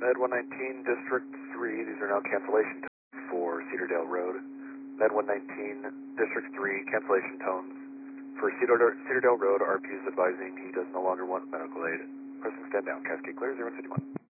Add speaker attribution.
Speaker 1: Med 119, District 3, these are now cancellation tones for Cedardale Road. Med 119, District 3, cancellation tones for Cedardale Road. RP is advising he does no longer want medical aid. Pressing stand down. Cascade clear, 051.